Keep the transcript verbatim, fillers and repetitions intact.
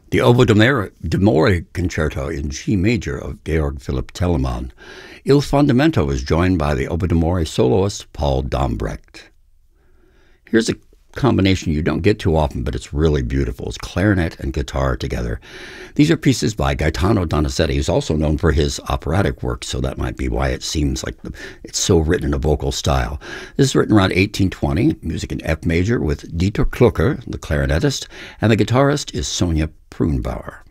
The Oboe d'Amore Concerto in G major of Georg Philipp Telemann. Il Fondamento is joined by the Oboe d'Amore soloist Paul Dombrecht. Here's a combination you don't get too often, but it's really beautiful. It's clarinet and guitar together. These are pieces by Gaetano Donizetti, who's also known for his operatic work, so that might be why it seems like it's so written in a vocal style. This is written around eighteen twenty, music in F major with Dieter Klucker, the clarinetist, and the guitarist is Sonia Pruhnbauer.